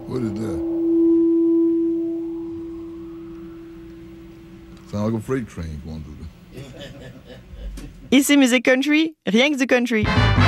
What is that? Sound like a freight train going through there. Ici Music Country, rien que du country.